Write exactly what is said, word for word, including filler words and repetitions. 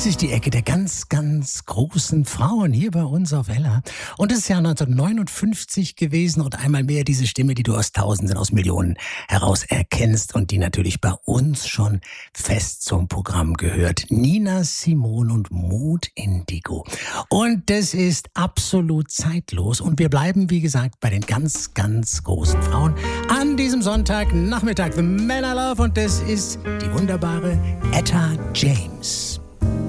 Das ist die Ecke der ganz, ganz großen Frauen hier bei uns auf Ella. Und es ist ja neunzehnhundertneunundfünfzig gewesen und einmal mehr diese Stimme, die du aus Tausenden, aus Millionen heraus erkennst und die natürlich bei uns schon fest zum Programm gehört. Nina Simone und Mood Indigo. Und das ist absolut zeitlos und wir bleiben, wie gesagt, bei den ganz, ganz großen Frauen an diesem Sonntagnachmittag. The Man I Love und das ist die wunderbare Etta James.